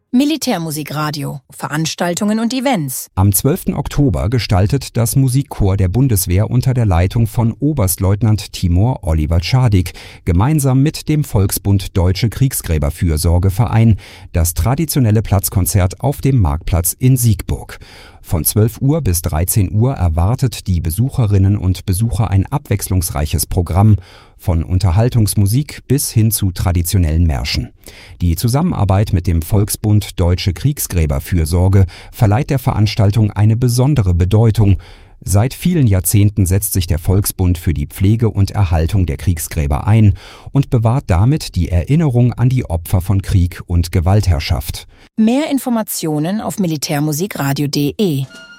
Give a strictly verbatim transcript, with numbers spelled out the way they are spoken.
Militärmusikradio, Veranstaltungen und Events. Am zwölften Oktober gestaltet das Musikchor der Bundeswehr unter der Leitung von Oberstleutnant Timur Oliver Czadik gemeinsam mit dem Volksbund Deutsche Kriegsgräberfürsorge-Verein das traditionelle Platzkonzert auf dem Marktplatz in Siegburg. Von zwölf Uhr bis dreizehn Uhr erwartet die Besucherinnen und Besucher ein abwechslungsreiches Programm, von Unterhaltungsmusik bis hin zu traditionellen Märschen. Die Zusammenarbeit mit dem Volksbund Deutsche Kriegsgräberfürsorge verleiht der Veranstaltung eine besondere Bedeutung. Seit vielen Jahrzehnten setzt sich der Volksbund für die Pflege und Erhaltung der Kriegsgräber ein und bewahrt damit die Erinnerung an die Opfer von Krieg und Gewaltherrschaft. Mehr Informationen auf militärmusikradio punkt de.